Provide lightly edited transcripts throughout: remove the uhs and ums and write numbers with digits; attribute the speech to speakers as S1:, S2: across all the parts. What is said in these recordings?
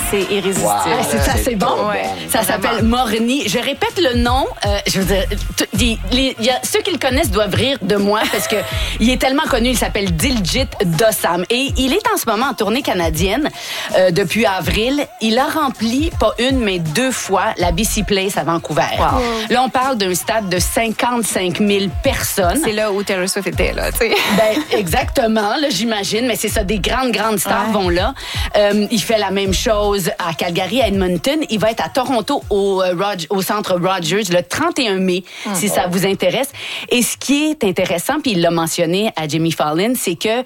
S1: c'est irrésistible.
S2: Wow.
S3: C'est ça, c'est bon.
S1: Ouais.
S3: Ça s'appelle Morni. Je répète le nom. Je veux dire, ceux qui le connaissent doivent rire de moi parce que il est tellement connu. Il s'appelle Diljit Dossam. Et il est en ce moment en tournée canadienne depuis avril. Il a rempli, pas une, mais 2 fois la BC Place à Vancouver.
S1: Wow.
S3: Là, on parle d'un stade de 55 000 personnes.
S1: C'est là où Taylor Swift était, là, tu sais.
S3: Ben, exactement, là, j'imagine. Mais c'est ça, des grandes stars vont là. Il fait la même chose à Calgary, à Edmonton. Il va être à Toronto au centre Rogers le 31 mai, si ça vous intéresse. Et ce qui est intéressant, puis il l'a mentionné à Jimmy Fallon, c'est que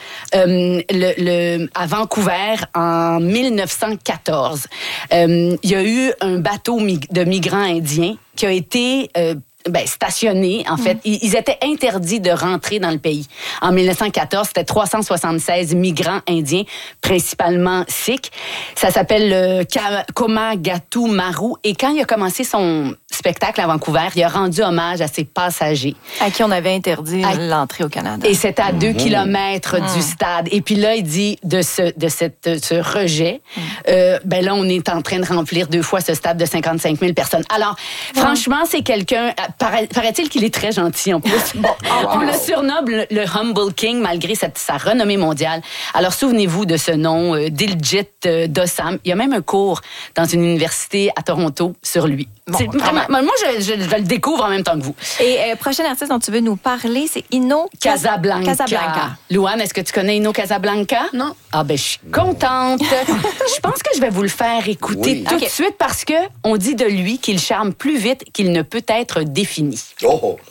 S3: à Vancouver, en 1914, il y a eu un bateau de migrants indiens qui a été stationnés, en fait. Ils étaient interdits de rentrer dans le pays. En 1914, c'était 376 migrants indiens, principalement sikhs. Ça s'appelle le Komagatu Maru. Et quand il a commencé son spectacle à Vancouver, il a rendu hommage à ses passagers.
S1: À qui on avait interdit l'entrée au Canada.
S3: Et c'était à 2 kilomètres du stade. Et puis là, il dit de ce rejet, ben là, on est en train de remplir 2 fois ce stade de 55 000 personnes. Alors, franchement, c'est quelqu'un... Paraît-il qu'il est très gentil en plus. Bon, on le surnomme le Humble King malgré sa renommée mondiale. Alors souvenez-vous de ce nom, Diljit Dossam. Il y a même un cours dans une université à Toronto sur lui. Bon, vraiment, moi, je le découvre en même temps que vous.
S1: Et prochain artiste dont tu veux nous parler, c'est Ino
S3: Casablanca. Louane, est-ce que tu connais Ino Casablanca?
S2: Non.
S3: Ah ben, je suis contente. Je pense que je vais vous le faire écouter tout de suite parce que on dit de lui qu'il charme plus vite qu'il ne peut être défini.
S2: Oh!